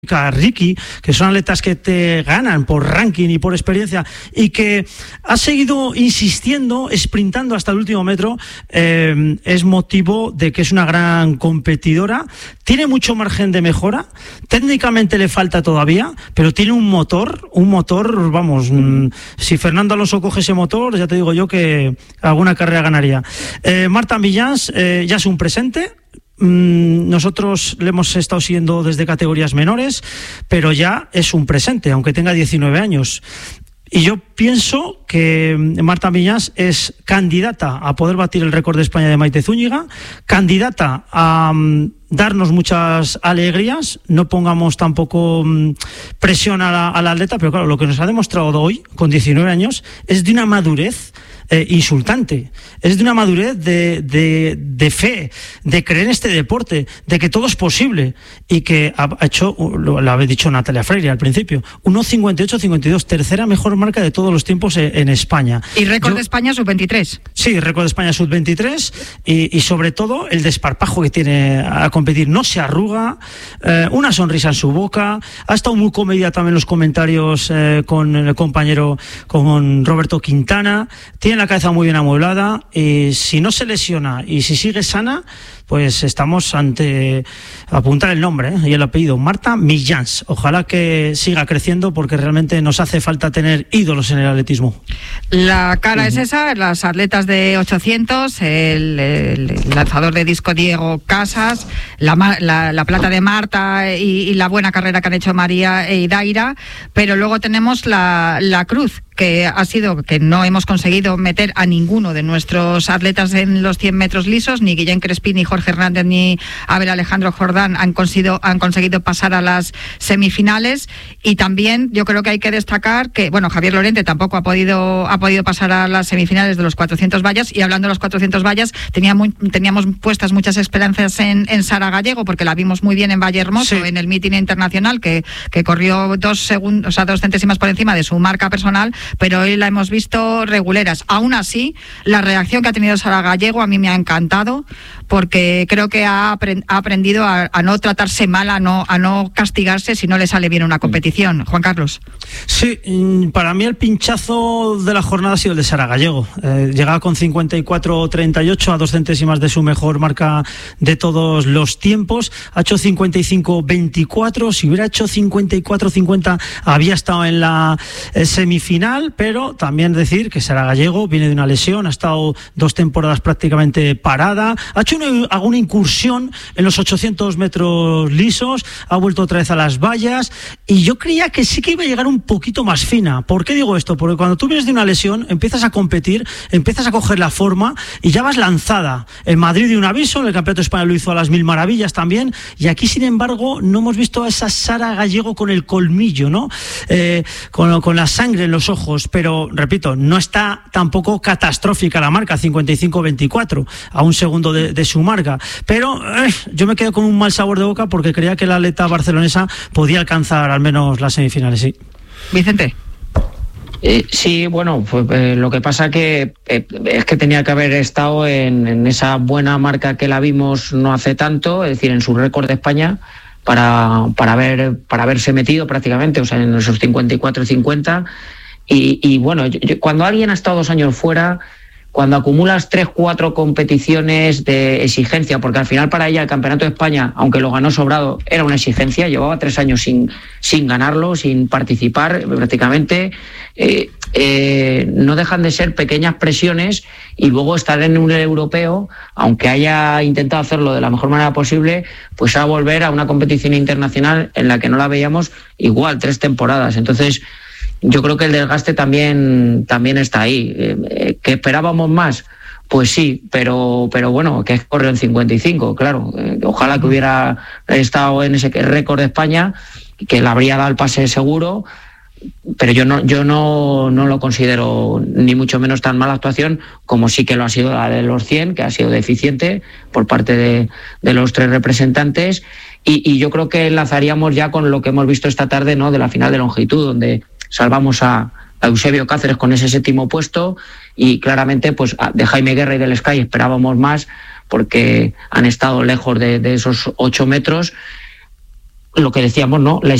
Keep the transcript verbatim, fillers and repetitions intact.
Ricky, que son atletas que te ganan por ranking y por experiencia, y que ha seguido insistiendo, sprintando hasta el último metro, eh, es motivo de que es una gran competidora. Tiene mucho margen de mejora, técnicamente le falta todavía, pero tiene un motor, un motor, vamos, mmm, si Fernando Alonso coge ese motor, ya te digo yo que alguna carrera ganaría. Eh, Marta Millans eh, ya es un presente. Nosotros le hemos estado siguiendo desde categorías menores, pero ya es un presente, aunque tenga diecinueve años. Y yo pienso que Marta Millans es candidata a poder batir el récord de España de Maite Zúñiga, candidata a um, darnos muchas alegrías. No pongamos tampoco um, presión a la, a la atleta, pero claro, lo que nos ha demostrado hoy, con diecinueve años, es de una madurez Eh, insultante, es de una madurez de, de, de fe, de creer en este deporte, de que todo es posible, y que ha hecho, lo, lo había dicho Natalia Freire al principio, uno cincuenta y ocho cincuenta y dos, tercera mejor marca de todos los tiempos en, en España. ¿Y récord Yo, de España sub veintitrés? Sí, récord de España sub veintitrés, y, y sobre todo el desparpajo que tiene a competir, no se arruga, eh, una sonrisa en su boca, ha estado muy comedida también los comentarios eh, con el compañero, con Roberto Quintana, tiene la cabeza muy bien amueblada, y si no se lesiona y si sigue sana, pues estamos ante apuntar el nombre ¿eh? y el apellido, Marta Millans. Ojalá que siga creciendo, porque realmente nos hace falta tener ídolos en el atletismo. La cara uh-huh. es esa, las atletas de ochocientos, el, el lanzador de disco Diego Casas, la, la, la plata de Marta y, y la buena carrera que han hecho María e Idaira, pero luego tenemos la, la cruz, que ha sido que no hemos conseguido meter a ninguno de nuestros atletas en los cien metros lisos, ni Guillén Crespí, ni Jorge Hernández, ni Abel Alejandro Jordán han conseguido, han conseguido pasar a las semifinales. Y también yo creo que hay que destacar que, bueno, Javier Lorente tampoco ha podido ha podido pasar a las semifinales de los cuatrocientos vallas, y hablando de los cuatrocientos vallas, tenía muy, teníamos puestas muchas esperanzas en, en Sara Gallego, porque la vimos muy bien en Valle Hermoso, sí. en el mítin internacional, que, que corrió dos segundos, o sea, dos centésimas por encima de su marca personal, pero hoy la hemos visto reguleras. Aún así, la reacción que ha tenido Sara Gallego a mí me ha encantado, porque creo que ha, aprend- ha aprendido a, a no tratarse mal, a no, a no castigarse si no le sale bien una competición. Juan Carlos. Sí, para mí el pinchazo de la jornada ha sido el de Sara Gallego. Eh, llegaba con cincuenta y cuatro treinta y ocho, a dos centésimas de su mejor marca de todos los tiempos. Ha hecho cincuenta y cinco veinticuatro. Si hubiera hecho cincuenta y cuatro cincuenta, había estado en la eh, semifinal. Pero también decir que Sara Gallego viene de una lesión, ha estado dos temporadas prácticamente parada, ha hecho una, alguna incursión en los ochocientos metros lisos, ha vuelto otra vez a las vallas, y yo creía que sí que iba a llegar un poquito más fina. ¿Por qué digo esto? Porque cuando tú vienes de una lesión, empiezas a competir, empiezas a coger la forma y ya vas lanzada. En Madrid dio un aviso, en el Campeonato de España lo hizo a las mil maravillas también, y aquí sin embargo no hemos visto a esa Sara Gallego con el colmillo, ¿no? Eh, con, con la sangre en los ojos. Pero, repito, no está tampoco catastrófica la marca, cincuenta y cinco veinticuatro, a un segundo de, de su marca. Pero eh, yo me quedo con un mal sabor de boca, porque creía que la atleta barcelonesa podía alcanzar al menos las semifinales, sí. Vicente. Eh, sí, bueno, pues, eh, lo que pasa que eh, es que tenía que haber estado en, en esa buena marca que la vimos no hace tanto, es decir, en su récord de España, para, para, haber, para haberse metido prácticamente, o sea, en esos cincuenta y cuatro cincuenta. Y, y bueno, yo, yo, cuando alguien ha estado dos años fuera, cuando acumulas tres, cuatro competiciones de exigencia, porque al final para ella el Campeonato de España, aunque lo ganó sobrado, era una exigencia, llevaba tres años sin, sin ganarlo, sin participar prácticamente, eh, eh, no dejan de ser pequeñas presiones, y luego estar en un europeo, aunque haya intentado hacerlo de la mejor manera posible, pues a volver a una competición internacional en la que no la veíamos igual tres temporadas. Entonces, yo creo que el desgaste también, también está ahí. Eh, ¿Que esperábamos más? Pues sí, pero, pero bueno, que corrió en cincuenta y cinco, claro. Eh, ojalá que hubiera estado en ese récord de España, que le habría dado el pase seguro, pero yo no, yo no, no lo considero ni mucho menos tan mala actuación como sí que lo ha sido la de los cien, que ha sido deficiente por parte de, de los tres representantes. Y, y yo creo que enlazaríamos ya con lo que hemos visto esta tarde, ¿no?, de la final de longitud, donde salvamos a, a Eusebio Cáceres con ese séptimo puesto, y claramente pues de Jaime Guerra y del Sky esperábamos más, porque han estado lejos de, de esos ocho metros. lo que decíamos, ¿no? La